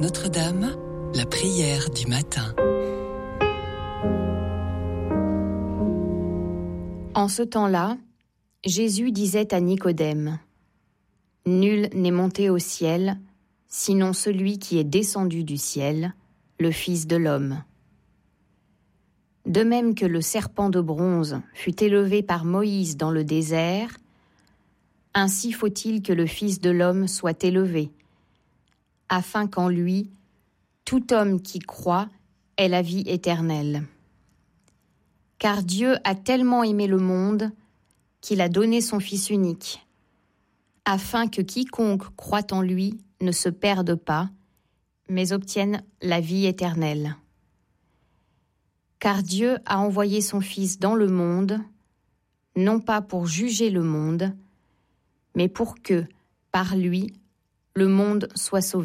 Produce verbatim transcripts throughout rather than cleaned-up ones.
Notre-Dame, la prière du matin. En ce temps-là, Jésus disait à Nicodème : « Nul n'est monté au ciel, sinon celui qui est descendu du ciel, le Fils de l'homme. De même que le serpent de bronze fut élevé par Moïse dans le désert, ainsi faut-il que le Fils de l'homme soit élevé, afin qu'en lui, tout homme qui croit ait la vie éternelle. Car Dieu a tellement aimé le monde qu'il a donné son Fils unique, afin que quiconque croit en lui ne se perde pas, mais obtienne la vie éternelle. Car Dieu a envoyé son Fils dans le monde, non pas pour juger le monde, mais pour que, par lui, le monde soit sauvé. »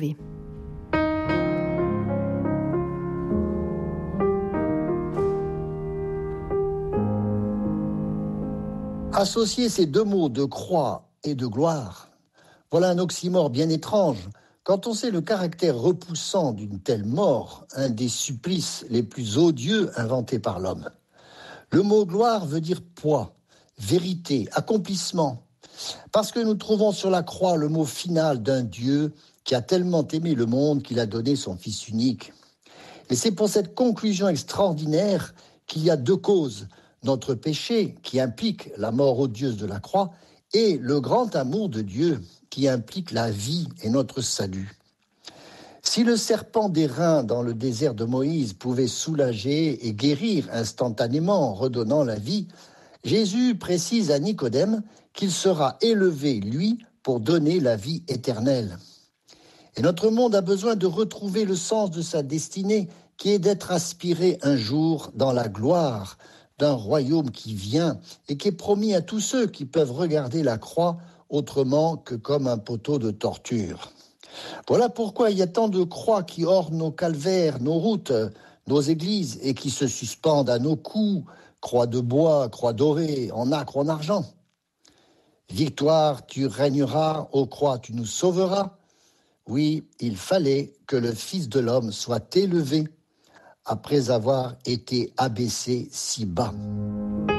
Associer ces deux mots de croix et de gloire, voilà un oxymore bien étrange quand on sait le caractère repoussant d'une telle mort, un des supplices les plus odieux inventés par l'homme. Le mot gloire veut dire poids, vérité, accomplissement, parce que nous trouvons sur la croix le mot final d'un Dieu qui a tellement aimé le monde qu'il a donné son Fils unique. Et c'est pour cette conclusion extraordinaire qu'il y a deux causes. Notre péché, qui implique la mort odieuse de la croix, et le grand amour de Dieu, qui implique la vie et notre salut. Si le serpent d'airain dans le désert de Moïse pouvait soulager et guérir instantanément en redonnant la vie, Jésus précise à Nicodème qu'il sera élevé, lui, pour donner la vie éternelle. Et notre monde a besoin de retrouver le sens de sa destinée, qui est d'être aspiré un jour dans la gloire d'un royaume qui vient et qui est promis à tous ceux qui peuvent regarder la croix autrement que comme un poteau de torture. Voilà pourquoi il y a tant de croix qui ornent nos calvaires, nos routes, nos églises et qui se suspendent à nos cous, croix de bois, croix dorée, en nacre, en argent. Victoire, tu régneras, ô croix, tu nous sauveras. Oui, il fallait que le Fils de l'homme soit élevé après avoir été abaissé si bas.